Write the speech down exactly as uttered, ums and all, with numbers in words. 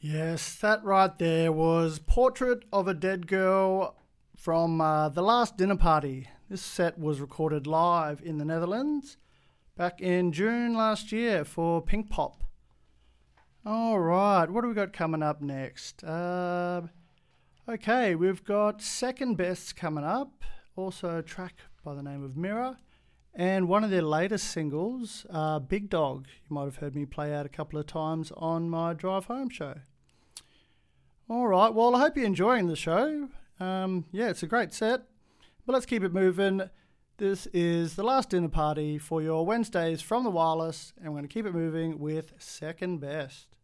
Yes, that right there was Portrait of a Dead Girl from uh, The Last Dinner Party. This set was recorded live in the Netherlands back in June last year for Pink Pop. All right, what do we got coming up next? Uh, okay, we've got Second Best coming up, also a track by the name of Mirror, and one of their latest singles, uh, Big Dog. You might have heard me play out a couple of times on my Drive Home show. All right, well, I hope you're enjoying the show. Um, yeah, it's a great set, but let's keep it moving. This is The Last Dinner Party for your Wednesdays from the Wireless, and we're going to keep it moving with Second Best.